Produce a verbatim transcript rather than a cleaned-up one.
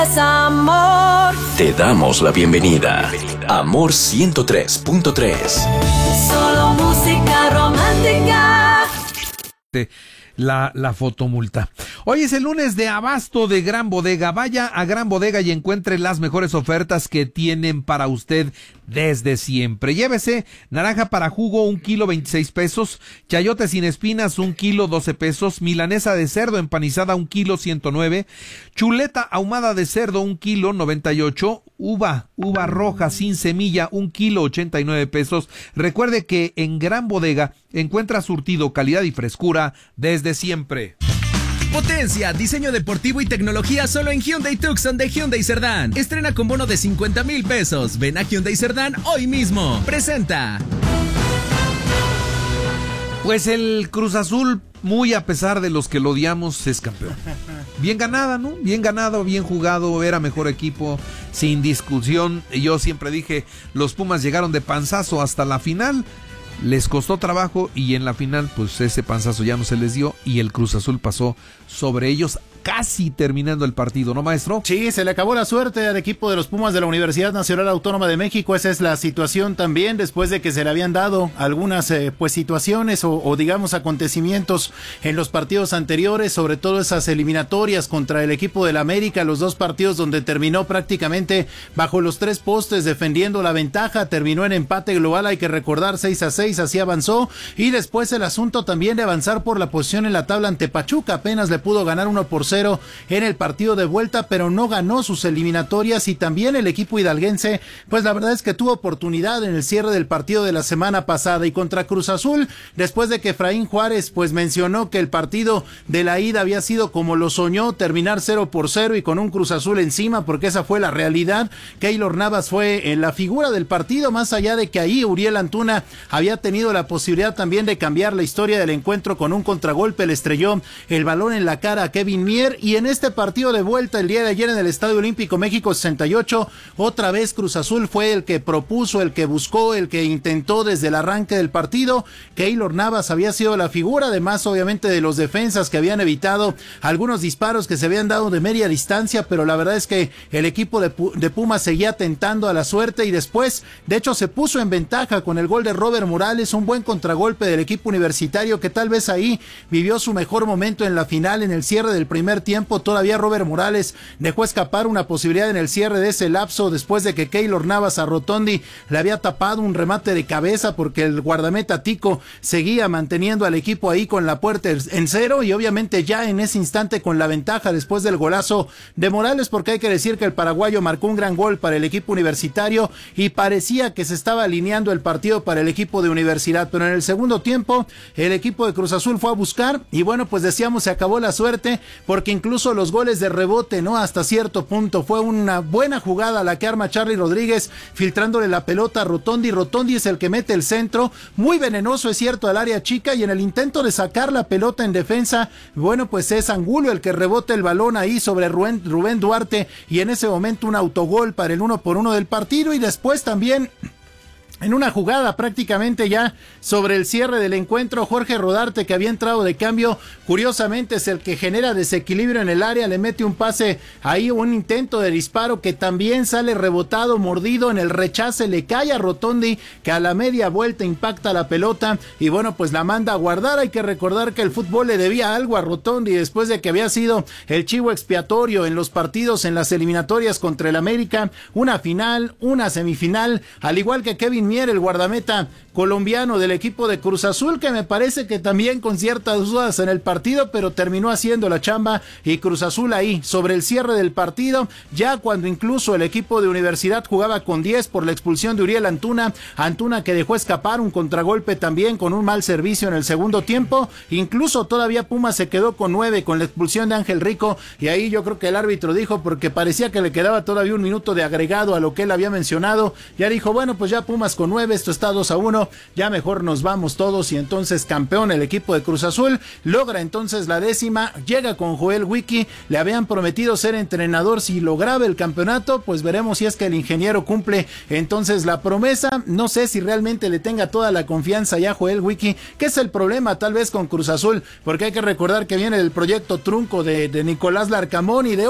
Amor. Te damos la bienvenida. Amor ciento tres punto tres. Solo música romántica. La, la fotomulta. Hoy es el lunes de abasto de Gran Bodega. Vaya a Gran Bodega y encuentre las mejores ofertas que tienen para usted desde siempre. Llévese naranja para jugo, un kilo, veintiséis pesos. Chayote sin espinas, un kilo, doce pesos. Milanesa de cerdo empanizada, un kilo, ciento nueve. Chuleta ahumada de cerdo, un kilo, noventa y ocho. Uva, uva roja sin semilla, un kilo, ochenta y nueve pesos. Recuerde que en Gran Bodega encuentra surtido, calidad y frescura desde siempre. Potencia, diseño deportivo y tecnología solo en Hyundai Tucson de Hyundai Cerdán. Estrena con bono de cincuenta mil pesos. Ven a Hyundai Cerdán hoy mismo. Presenta. Pues el Cruz Azul, muy a pesar de los que lo odiamos, es campeón. Bien ganada, ¿no? Bien ganado, bien jugado, era mejor equipo, sin discusión. Yo siempre dije, los Pumas llegaron de panzazo hasta la final. Les costó trabajo y en la final pues ese panzazo ya no se les dio y el Cruz Azul pasó sobre ellos casi terminando el partido, ¿no, maestro? Sí, se le acabó la suerte al equipo de los Pumas de la Universidad Nacional Autónoma de México. Esa es la situación también, después de que se le habían dado algunas eh, pues situaciones o, o digamos acontecimientos en los partidos anteriores, sobre todo esas eliminatorias contra el equipo del América, los dos partidos donde terminó prácticamente bajo los tres postes defendiendo la ventaja, terminó en empate global, hay que recordar, seis a seis, así avanzó, y después el asunto también de avanzar por la posición en la tabla ante Pachuca, apenas le pudo ganar uno por cero en el partido de vuelta, pero no ganó sus eliminatorias, y también el equipo hidalguense, pues la verdad es que tuvo oportunidad en el cierre del partido de la semana pasada. Y contra Cruz Azul, después de que Efraín Juárez pues mencionó que el partido de la ida había sido como lo soñó, terminar cero por cero y con un Cruz Azul encima, porque esa fue la realidad. Keylor Navas fue en la figura del partido, más allá de que ahí Uriel Antuna había tenido la posibilidad también de cambiar la historia del encuentro con un contragolpe, le estrelló el balón en la cara a Kevin Mier. Y en este partido de vuelta el día de ayer en el Estadio Olímpico México sesenta y ocho, otra vez Cruz Azul fue el que propuso, el que buscó, el que intentó desde el arranque del partido. Keylor Navas había sido la figura, además obviamente de los defensas que habían evitado algunos disparos que se habían dado de media distancia, pero la verdad es que el equipo de, de Pumas seguía tentando a la suerte, y después de hecho se puso en ventaja con el gol de Robert Morales, un buen contragolpe del equipo universitario que tal vez ahí vivió su mejor momento en la final, en el cierre del primer tiempo. Todavía Robert Morales dejó escapar una posibilidad en el cierre de ese lapso, después de que Keylor Navas a Rotondi le había tapado un remate de cabeza, porque el guardameta Tico seguía manteniendo al equipo ahí con la puerta en cero, y obviamente ya en ese instante con la ventaja después del golazo de Morales, porque hay que decir que el paraguayo marcó un gran gol para el equipo universitario y parecía que se estaba alineando el partido para el equipo de Universidad, pero en el segundo tiempo el equipo de Cruz Azul fue a buscar y bueno, pues decíamos, se acabó la suerte, porque incluso los goles de rebote, ¿no? Hasta cierto punto fue una buena jugada la que arma Charly Rodríguez filtrándole la pelota a Rotondi. Rotondi es el que mete el centro, muy venenoso es cierto al área chica, y en el intento de sacar la pelota en defensa, bueno, pues es Angulo el que rebota el balón ahí sobre Rubén, Rubén Duarte, y en ese momento un autogol para el uno por uno del partido. Y después también en una jugada prácticamente ya sobre el cierre del encuentro, Jorge Rodarte, que había entrado de cambio, curiosamente es el que genera desequilibrio en el área, le mete un pase ahí, un intento de disparo que también sale rebotado, mordido, en el rechace le cae a Rotondi, que a la media vuelta impacta la pelota y bueno, pues la manda a guardar. Hay que recordar que el fútbol le debía algo a Rotondi después de que había sido el chivo expiatorio en los partidos, en las eliminatorias contra el América, una final, una semifinal, al igual que Kevin Mier, el guardameta colombiano del equipo de Cruz Azul, que me parece que también con ciertas dudas en el partido, pero terminó haciendo la chamba, y Cruz Azul ahí sobre el cierre del partido, ya cuando incluso el equipo de Universidad jugaba con diez por la expulsión de Uriel Antuna, Antuna que dejó escapar un contragolpe también con un mal servicio en el segundo tiempo, incluso todavía Pumas se quedó con nueve con la expulsión de Ángel Rico, y ahí yo creo que el árbitro dijo, porque parecía que le quedaba todavía un minuto de agregado a lo que él había mencionado, ya dijo, bueno, pues ya Pumas con nueve, esto está dos a uno, ya mejor nos vamos todos, y entonces campeón el equipo de Cruz Azul, logra entonces la décima, llega con Joel Wiki, le habían prometido ser entrenador si lograba el campeonato, pues veremos si es que el ingeniero cumple entonces la promesa. No sé si realmente le tenga toda la confianza ya Joel Wiki, que es el problema tal vez con Cruz Azul, porque hay que recordar que viene el proyecto trunco de, de Nicolás Larcamón y de